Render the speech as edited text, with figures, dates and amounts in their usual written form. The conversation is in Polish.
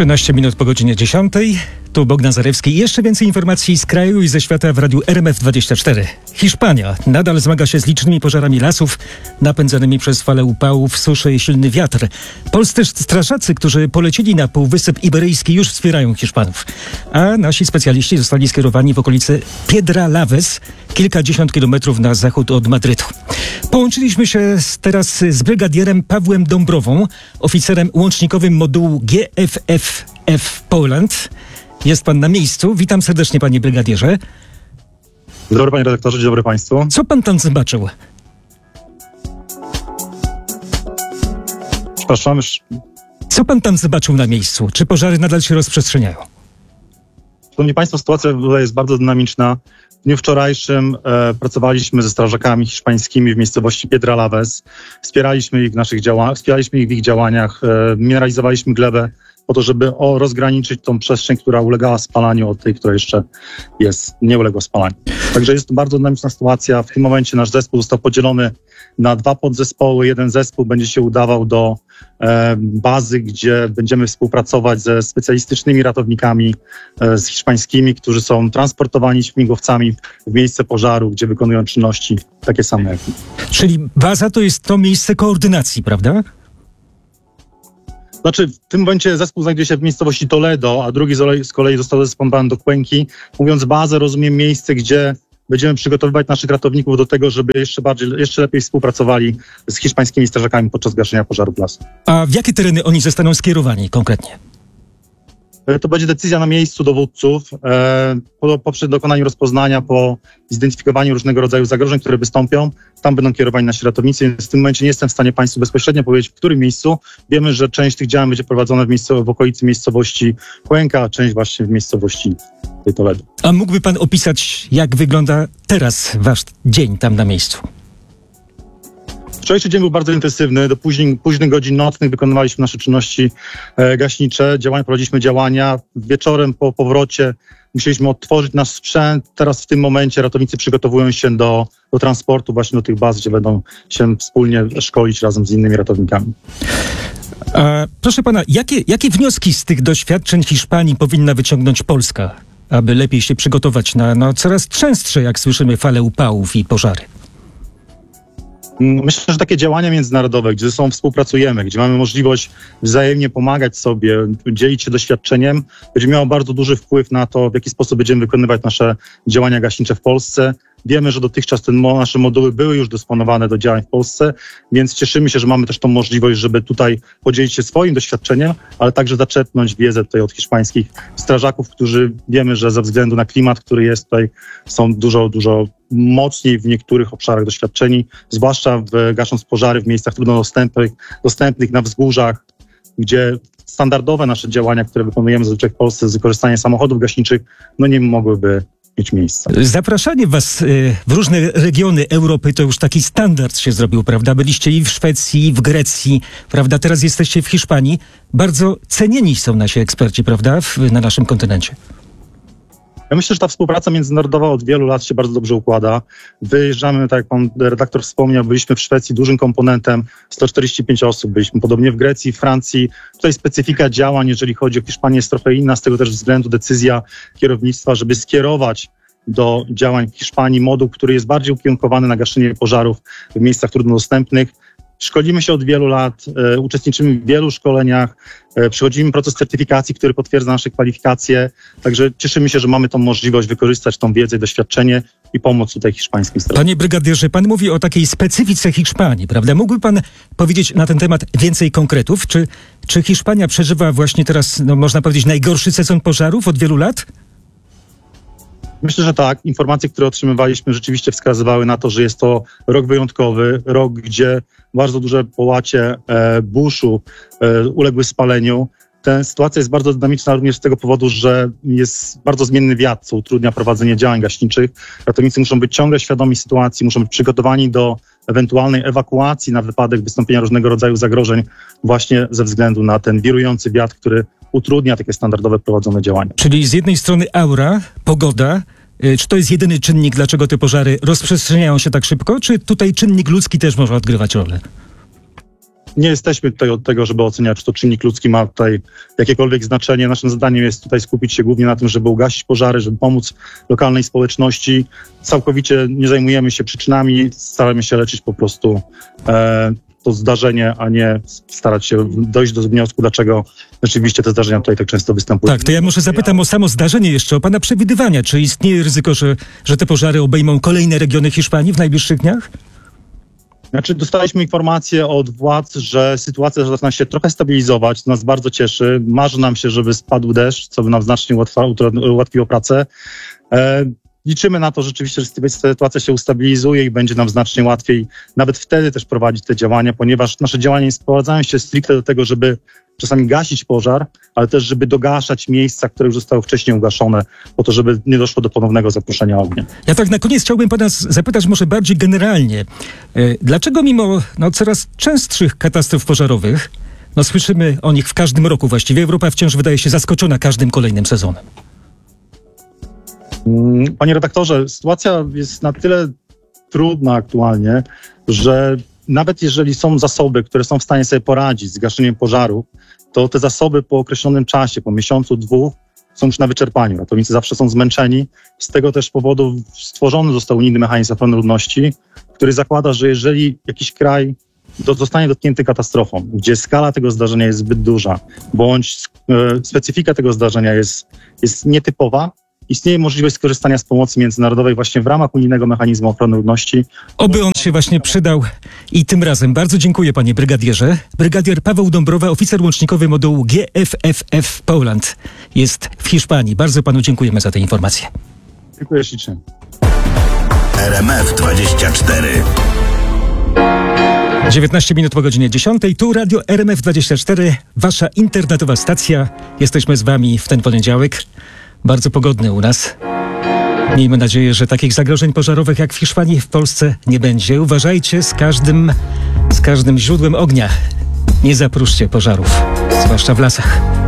13 minut po godzinie 10. Tu Bogdan Zarewski. Jeszcze więcej informacji z kraju i ze świata w radiu RMF24. Hiszpania nadal zmaga się z licznymi pożarami lasów napędzanymi przez fale upałów, suszę i silny wiatr. Polscy strażacy, którzy polecili na Półwysep Iberyjski, już wspierają Hiszpanów. A nasi specjaliści zostali skierowani w okolice Piedralaves, kilkadziesiąt kilometrów na zachód od Madrytu. Połączyliśmy się teraz z brygadierem Pawłem Dąbrową, oficerem łącznikowym modułu GFFF Poland. Jest pan na miejscu. Witam serdecznie, panie brygadierze. Dzień dobry, panie redaktorze, dzień dobry państwu. Co pan tam zobaczył? Przepraszam, Co pan tam zobaczył na miejscu? Czy pożary nadal się rozprzestrzeniają? Szanowni państwo, sytuacja tutaj jest bardzo dynamiczna. W dniu wczorajszym pracowaliśmy ze strażakami hiszpańskimi w miejscowości Piedralaves. Wspieraliśmy ich w ich działaniach, mineralizowaliśmy glebę po to, żeby rozgraniczyć tą przestrzeń, która ulegała spalaniu od tej, która jeszcze nie uległa spalaniu. Także jest to bardzo dynamiczna sytuacja. W tym momencie nasz zespół został podzielony na 2 podzespoły. Jeden zespół będzie się udawał do bazy, gdzie będziemy współpracować ze specjalistycznymi ratownikami z hiszpańskimi, którzy są transportowani śmigłowcami w miejsce pożaru, gdzie wykonują czynności takie same jak my. Czyli baza to jest to miejsce koordynacji, prawda? Znaczy, w tym momencie zespół znajduje się w miejscowości Toledo, a drugi z kolei został zespołowany do Cuenki. Mówiąc bazę, rozumiem miejsce, gdzie będziemy przygotowywać naszych ratowników do tego, żeby jeszcze lepiej współpracowali z hiszpańskimi strażakami podczas gaszenia pożarów lasu. A w jakie tereny oni zostaną skierowani konkretnie? To będzie decyzja na miejscu dowódców poprzez dokonanie rozpoznania, po zidentyfikowaniu różnego rodzaju zagrożeń, które wystąpią. Tam będą kierowani nasi ratownicy, więc w tym momencie nie jestem w stanie państwu bezpośrednio powiedzieć, w którym miejscu. Wiemy, że część tych działań będzie prowadzona w okolicy miejscowości Cuenca, a część właśnie w miejscowości Toledo. A mógłby pan opisać, jak wygląda teraz wasz dzień tam na miejscu? Wczorajszy dzień był bardzo intensywny. Do późnych godzin nocnych wykonywaliśmy nasze czynności gaśnicze. Prowadziliśmy działania. Wieczorem po powrocie musieliśmy odtworzyć nasz sprzęt. Teraz w tym momencie ratownicy przygotowują się do transportu właśnie do tych baz, gdzie będą się wspólnie szkolić razem z innymi ratownikami. Proszę pana, jakie wnioski z tych doświadczeń Hiszpanii powinna wyciągnąć Polska, aby lepiej się przygotować na coraz częstsze, jak słyszymy, fale upałów i pożary? Myślę, że takie działania międzynarodowe, gdzie ze sobą współpracujemy, gdzie mamy możliwość wzajemnie pomagać sobie, dzielić się doświadczeniem, będzie miało bardzo duży wpływ na to, w jaki sposób będziemy wykonywać nasze działania gaśnicze w Polsce. Wiemy, że dotychczas nasze moduły były już dysponowane do działań w Polsce, więc cieszymy się, że mamy też tą możliwość, żeby tutaj podzielić się swoim doświadczeniem, ale także zaczerpnąć wiedzę tutaj od hiszpańskich strażaków, którzy wiemy, że ze względu na klimat, który jest tutaj, są dużo mocniej w niektórych obszarach doświadczeni, zwłaszcza gasząc pożary w miejscach trudno dostępnych na wzgórzach, gdzie standardowe nasze działania, które wykonujemy zazwyczaj w Polsce z wykorzystaniem samochodów gaśniczych, nie mogłyby mieć miejsca. Zapraszanie was w różne regiony Europy to już taki standard się zrobił, prawda? Byliście i w Szwecji, i w Grecji, prawda? Teraz jesteście w Hiszpanii. Bardzo cenieni są nasi eksperci, prawda? Na naszym kontynencie. Ja myślę, że ta współpraca międzynarodowa od wielu lat się bardzo dobrze układa. Wyjeżdżamy, tak jak pan redaktor wspomniał, byliśmy w Szwecji dużym komponentem, 145 osób, byliśmy podobnie w Grecji, Francji. Tutaj specyfika działań, jeżeli chodzi o Hiszpanię, jest trochę inna, z tego też względu decyzja kierownictwa, żeby skierować do działań w Hiszpanii moduł, który jest bardziej ukierunkowany na gaszenie pożarów w miejscach trudno dostępnych. Szkolimy się od wielu lat, uczestniczymy w wielu szkoleniach, przechodzimy proces certyfikacji, który potwierdza nasze kwalifikacje, także cieszymy się, że mamy tą możliwość wykorzystać tą wiedzę i doświadczenie i pomóc tutaj hiszpańskim strażakom. Panie brygadierze, pan mówi o takiej specyfice Hiszpanii, prawda? Mógłby pan powiedzieć na ten temat więcej konkretów? Czy Hiszpania przeżywa właśnie teraz, można powiedzieć, najgorszy sezon pożarów od wielu lat? Myślę, że tak. Informacje, które otrzymywaliśmy, rzeczywiście wskazywały na to, że jest to rok wyjątkowy, rok, gdzie bardzo duże połacie buszu uległy spaleniu. Ta sytuacja jest bardzo dynamiczna również z tego powodu, że jest bardzo zmienny wiatr, co utrudnia prowadzenie działań gaśniczych. Ratownicy muszą być ciągle świadomi sytuacji, muszą być przygotowani do ewentualnej ewakuacji na wypadek wystąpienia różnego rodzaju zagrożeń właśnie ze względu na ten wirujący wiatr, który utrudnia takie standardowe prowadzone działania. Czyli z jednej strony aura, pogoda. Czy to jest jedyny czynnik, dlaczego te pożary rozprzestrzeniają się tak szybko? Czy tutaj czynnik ludzki też może odgrywać rolę? Nie jesteśmy tutaj od tego, żeby oceniać, czy to czynnik ludzki ma tutaj jakiekolwiek znaczenie. Naszym zadaniem jest tutaj skupić się głównie na tym, żeby ugasić pożary, żeby pomóc lokalnej społeczności. Całkowicie nie zajmujemy się przyczynami, staramy się leczyć po prostu to zdarzenie, a nie starać się dojść do wniosku, dlaczego rzeczywiście te zdarzenia tutaj tak często występują. Tak, to ja może zapytam o samo zdarzenie jeszcze, o pana przewidywania. Czy istnieje ryzyko, że te pożary obejmą kolejne regiony Hiszpanii w najbliższych dniach? Znaczy, dostaliśmy informację od władz, że sytuacja zaczyna się trochę stabilizować, to nas bardzo cieszy. Marzy nam się, żeby spadł deszcz, co by nam znacznie ułatwiło pracę. Liczymy na to rzeczywiście, że sytuacja się ustabilizuje i będzie nam znacznie łatwiej nawet wtedy też prowadzić te działania, ponieważ nasze działania nie sprowadzają się stricte do tego, żeby czasami gasić pożar, ale też żeby dogaszać miejsca, które już zostały wcześniej ugaszone, po to, żeby nie doszło do ponownego zaproszenia ognia. Ja tak na koniec chciałbym pana zapytać może bardziej generalnie. Dlaczego mimo coraz częstszych katastrof pożarowych, słyszymy o nich w każdym roku właściwie, Europa wciąż wydaje się zaskoczona każdym kolejnym sezonem? Panie redaktorze, sytuacja jest na tyle trudna aktualnie, że nawet jeżeli są zasoby, które są w stanie sobie poradzić z gaszeniem pożaru, to te zasoby po określonym czasie, po miesiącu, 2, są już na wyczerpaniu. Ratownicy zawsze są zmęczeni. Z tego też powodu stworzony został unijny mechanizm ochrony ludności, który zakłada, że jeżeli jakiś kraj zostanie dotknięty katastrofą, gdzie skala tego zdarzenia jest zbyt duża, bądź specyfika tego zdarzenia jest nietypowa, istnieje możliwość skorzystania z pomocy międzynarodowej właśnie w ramach unijnego mechanizmu ochrony ludności. Oby on się właśnie przydał i tym razem. Bardzo dziękuję panie brygadierze. Brygadier Paweł Dąbrowa, oficer łącznikowy modułu GFFF Poland, jest w Hiszpanii. Bardzo panu dziękujemy za te informacje. Dziękuję ślicznie. RMF24. 19 minut po godzinie 10. Tu Radio RMF24, wasza internetowa stacja. Jesteśmy z wami w ten poniedziałek. Bardzo pogodny u nas. Miejmy nadzieję, że takich zagrożeń pożarowych jak w Hiszpanii w Polsce nie będzie. Uważajcie z każdym źródłem ognia. Nie zapróżcie pożarów, zwłaszcza w lasach.